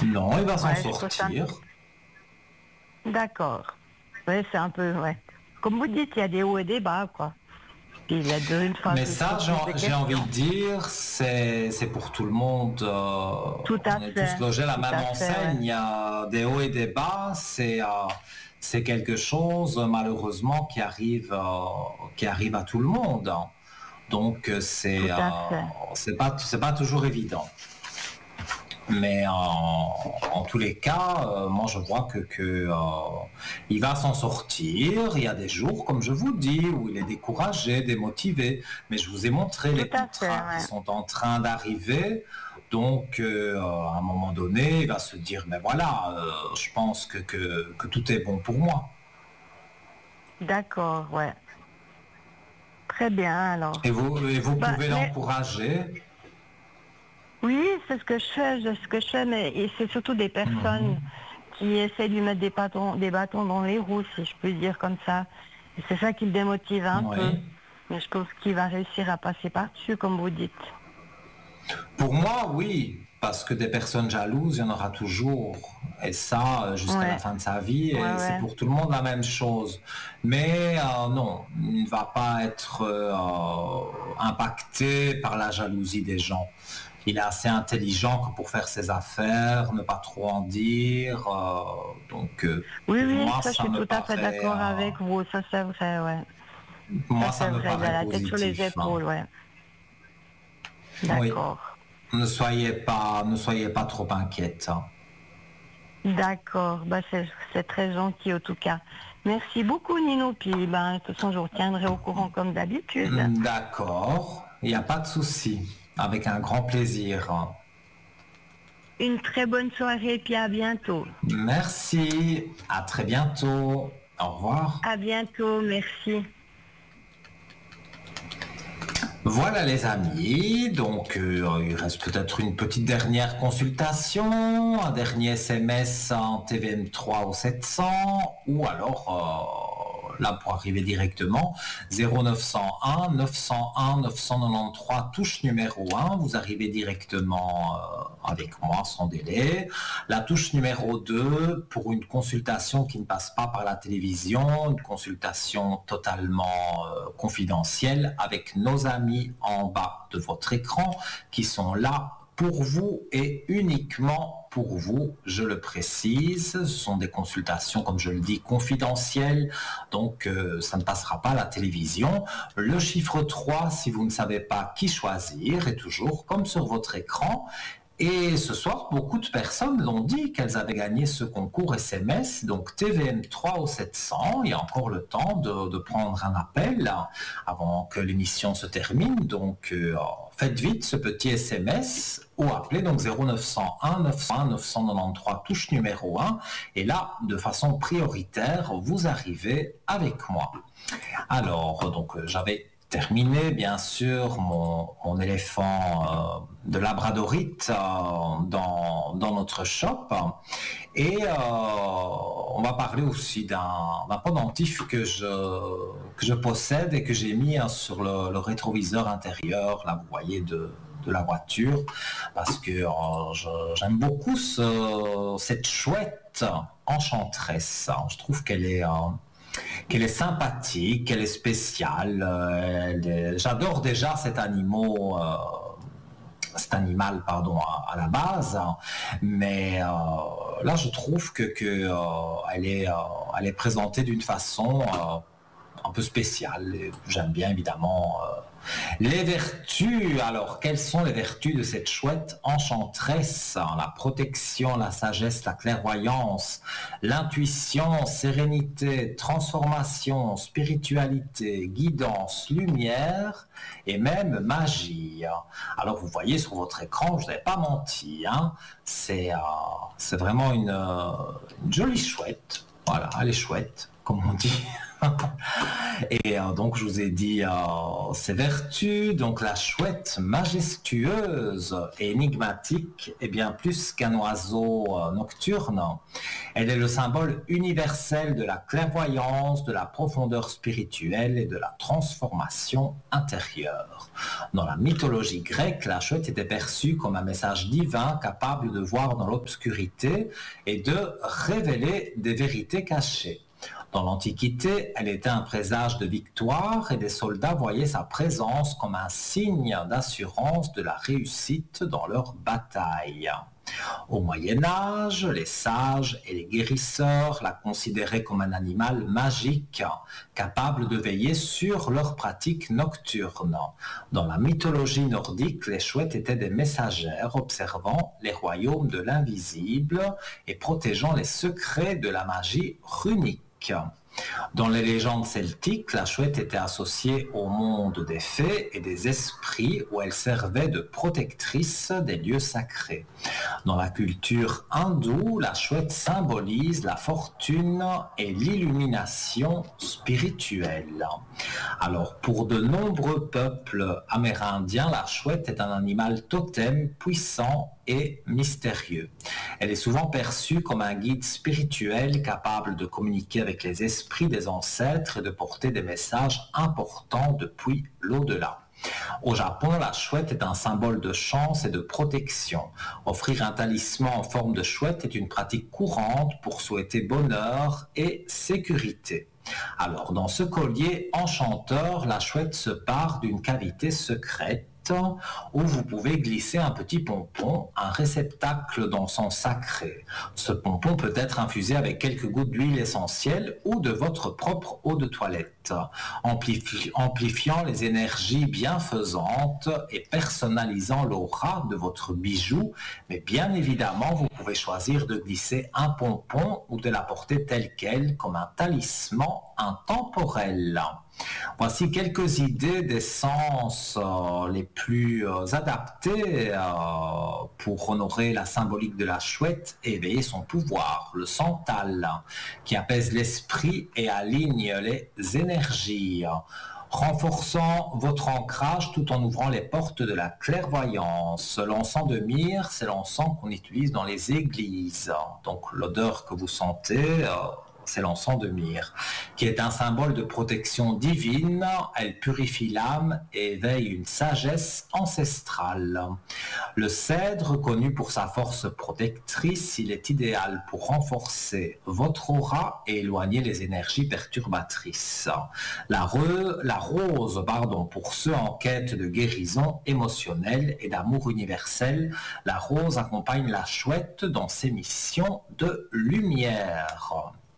Non, il va s'en Ouais, je trouve ça- sortir. D'accord. Oui, c'est un peu, ouais. Comme vous dites, il y a des hauts et des bas, quoi. Puis il a de une fois Mais que je ça, pose des j'ai envie de questions. dire, c'est pour tout le monde. Tout à On est tous fait, logés à la tout même à fait, ouais. enseigne. Il y a des hauts et des bas. C'est quelque chose, malheureusement, qui arrive à tout le monde. Donc, Tout à fait. c'est pas toujours évident. Mais en tous les cas, moi je vois il va s'en sortir. Il y a des jours, comme je vous dis, où il est découragé, démotivé. Mais je vous ai montré les Tout à fait, contrats qui ouais. sont en train d'arriver. Donc, à un moment donné, il va se dire, mais voilà, je pense que tout est bon pour moi. D'accord, ouais. Très bien, alors. Et vous Bah, pouvez mais l'encourager. oui, c'est ce que je fais, mais et c'est surtout des personnes qui essaient de lui mettre des bâtons dans les roues, si je puis dire comme ça. Et c'est ça qui le démotive un peu. Oui. Mais je pense qu'il va réussir à passer par-dessus, comme vous dites. Pour moi, oui, parce que des personnes jalouses, il y en aura toujours. Et ça, jusqu'à la Ouais, fin de sa vie, ouais, et c'est ouais. pour tout le monde la même chose. Mais non, il ne va pas être impacté par la jalousie des gens. Il est assez intelligent que pour faire ses affaires, ne pas trop en dire. Donc, Oui, pour oui, moi, ça, je ça suis me tout à fait paraît, d'accord avec vous. Ça, c'est vrai, ouais. Ça, c'est vrai. Il a la tête sur les positif, hein. épaules, ouais. Oui, D'accord. ne soyez pas trop inquiète, hein. D'accord. Bah, c'est très gentil, en tout cas. Merci beaucoup, Nino. Puis, ben, de toute façon, je vous tiendrai au courant comme d'habitude. D'accord, il n'y a pas de souci. Avec un grand plaisir. Une très bonne soirée, puis à bientôt. Merci, à très bientôt. Au revoir. À bientôt, merci. Voilà les amis, donc il reste peut-être une petite dernière consultation, un dernier SMS en TVM3 au 700, ou alors là pour arriver directement 0901 901 993 touche numéro 1, vous arrivez directement avec moi sans délai. La touche numéro 2 pour une consultation qui ne passe pas par la télévision, une consultation totalement confidentielle avec nos amis en bas de votre écran qui sont là pour vous et uniquement pour vous, je le précise. Ce sont des consultations, comme je le dis, confidentielles, donc ça ne passera pas à la télévision. Le chiffre 3, si vous ne savez pas qui choisir, est toujours comme sur votre écran. Et ce soir, beaucoup de personnes l'ont dit qu'elles avaient gagné ce concours SMS, donc TVM3 au 700. Il y a encore le temps de prendre un appel avant que l'émission se termine. Donc, faites vite ce petit SMS ou appelez donc 0901 901 993 touche numéro 1. Et là, de façon prioritaire, vous arrivez avec moi. Alors, donc, j'avais terminé, bien sûr, mon éléphant de labradorite dans notre shop. Et on va parler aussi d'un pendentif que je possède et que j'ai mis sur le rétroviseur intérieur, là, vous voyez, de la voiture, parce que j'aime beaucoup cette chouette enchanteresse. Je trouve qu'elle est sympathique, qu'elle est spéciale. J'adore déjà cet animal, pardon, à la base, mais là, je trouve elle est présentée d'une façon un peu spéciale. J'aime bien évidemment les vertus. Alors, quelles sont les vertus de cette chouette enchanteresse? La protection, la sagesse, la clairvoyance, l'intuition, sérénité, transformation, spiritualité, guidance, lumière et même magie. Alors, vous voyez sur votre écran, je n'avais pas menti, hein, c'est vraiment une jolie chouette. Voilà, elle est chouette, comme on dit. Et donc, je vous ai dit ses vertus. Donc, la chouette majestueuse et énigmatique est bien plus qu'un oiseau nocturne. Elle est le symbole universel de la clairvoyance, de la profondeur spirituelle et de la transformation intérieure. Dans la mythologie grecque, la chouette était perçue comme un message divin capable de voir dans l'obscurité et de révéler des vérités cachées. Dans l'Antiquité, elle était un présage de victoire et des soldats voyaient sa présence comme un signe d'assurance de la réussite dans leur bataille. Au Moyen-Âge, les sages et les guérisseurs la considéraient comme un animal magique, capable de veiller sur leurs pratiques nocturnes. Dans la mythologie nordique, les chouettes étaient des messagères observant les royaumes de l'invisible et protégeant les secrets de la magie runique. Dans les légendes celtiques, la chouette était associée au monde des fées et des esprits où elle servait de protectrice des lieux sacrés. Dans la culture hindoue, la chouette symbolise la fortune et l'illumination spirituelle. Alors, pour de nombreux peuples amérindiens, la chouette est un animal totem puissant et mystérieux. Elle est souvent perçue comme un guide spirituel capable de communiquer avec les esprits des ancêtres et de porter des messages importants depuis l'au-delà. Au Japon, la chouette est un symbole de chance et de protection. Offrir un talisman en forme de chouette est une pratique courante pour souhaiter bonheur et sécurité. Alors, dans ce collier enchanteur, la chouette se pare d'une cavité secrète où vous pouvez glisser un petit pompon, un réceptacle d'encens sacré. Ce pompon peut être infusé avec quelques gouttes d'huile essentielle ou de votre propre eau de toilette, amplifiant les énergies bienfaisantes et personnalisant l'aura de votre bijou. Mais bien évidemment, vous pouvez choisir de glisser un pompon ou de l'apporter tel quel comme un talisman intemporel. Voici quelques idées d'essences les plus adaptées pour honorer la symbolique de la chouette et éveiller son pouvoir. Le santal, qui apaise l'esprit et aligne les énergies, renforçant votre ancrage tout en ouvrant les portes de la clairvoyance. L'encens de myrrhe, c'est l'encens qu'on utilise dans les églises. Donc l'odeur que vous sentez, c'est l'encens de myrrhe, qui est un symbole de protection divine. Elle purifie l'âme et éveille une sagesse ancestrale. Le cèdre, connu pour sa force protectrice, il est idéal pour renforcer votre aura et éloigner les énergies perturbatrices. La rose, pour ceux en quête de guérison émotionnelle et d'amour universel, la rose accompagne la chouette dans ses missions de lumière.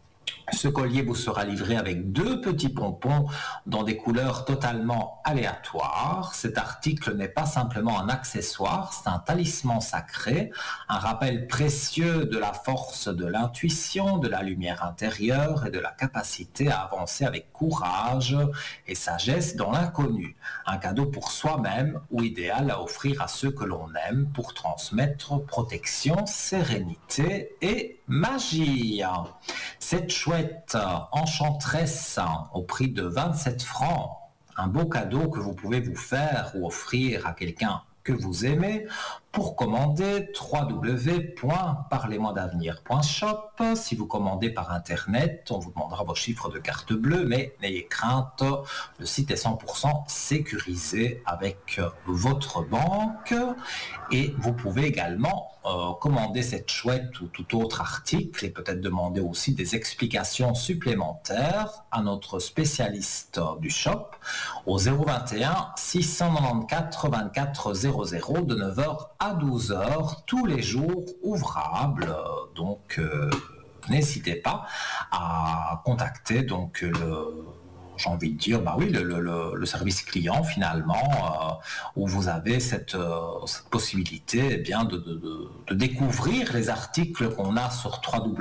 Ce collier vous sera livré avec 2 petits pompons dans des couleurs totalement aléatoires. Cet article n'est pas simplement un accessoire, c'est un talisman sacré, un rappel précieux de la force de l'intuition, de la lumière intérieure et de la capacité à avancer avec courage et sagesse dans l'inconnu. Un cadeau pour soi-même ou idéal à offrir à ceux que l'on aime pour transmettre protection, sérénité et magie. Cette chouette enchanteresse au prix de 27 francs, un beau cadeau que vous pouvez vous faire ou offrir à quelqu'un que vous aimez. Pour commander, www.parlez-moi-d'avenir.shop. Si vous commandez par internet, on vous demandera vos chiffres de carte bleue, mais n'ayez crainte, le site est 100% sécurisé avec votre banque. Et vous pouvez également commander cette chouette ou tout autre article et peut-être demander aussi des explications supplémentaires à notre spécialiste du shop au 021 694 24 00 de 9h à 12h, tous les jours ouvrables. Donc, n'hésitez pas à contacter donc j'ai envie de dire, bah oui, le service client finalement, où vous avez cette possibilité eh bien, de découvrir les articles qu'on a sur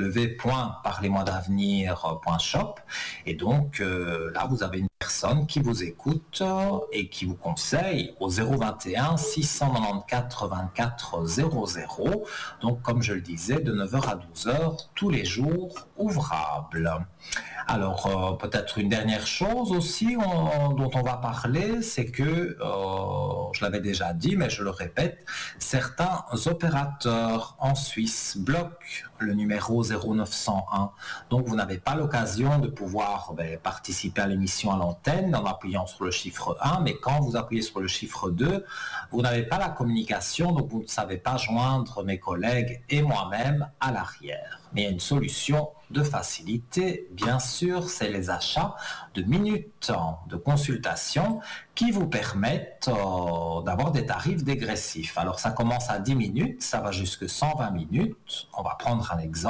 www.parlez-moi-d'avenir.shop. Et donc là, vous avez une personne qui vous écoute et qui vous conseille au 021 694 24 00. Donc, comme je le disais, de 9h à 12h, tous les jours ouvrables. Alors, peut-être une dernière chose aussi dont on va parler, c'est que, je l'avais déjà dit, mais je le répète, certains opérateurs en Suisse bloquent le numéro 0901. Donc, vous n'avez pas l'occasion de pouvoir participer à l'émission à l'antenne en appuyant sur le chiffre 1, mais quand vous appuyez sur le chiffre 2, vous n'avez pas la communication, donc vous ne savez pas joindre mes collègues et moi-même à l'arrière. Mais il y a une solution de facilité, bien sûr, c'est les achats de minutes de consultation qui vous permettent d'avoir des tarifs dégressifs. Alors ça commence à 10 minutes, ça va jusqu'à 120 minutes. On va prendre un exemple.